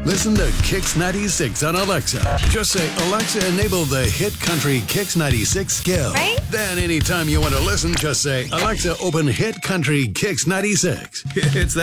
Listen to Kix 96 on Alexa. Just say, Alexa, enable the hit country Kix 96 skill. Right? Then anytime you want to listen, just say, Alexa, open hit country Kix 96. It's that